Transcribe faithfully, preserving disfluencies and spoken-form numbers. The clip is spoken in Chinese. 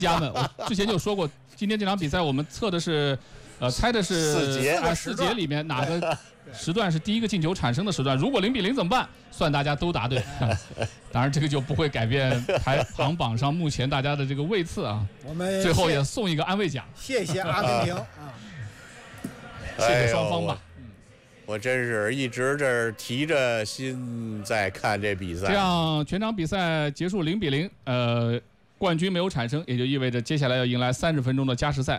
家们，我之前就说过，今天这场比赛我们测的是，呃，猜的是四节啊四节里面哪个时段是第一个进球产生的时段。如果零比零怎么办？算大家都答对。当然，这个就不会改变排行榜上目前大家的这个位次啊。 我们最后也送一个安慰奖， 谢谢阿根廷啊， 谢谢双方吧。 我真是一直这儿提着心在看这比赛。 这样全场比赛结束零比零，呃，冠军没有产生，也就意味着接下来要迎来三十分钟的加时赛。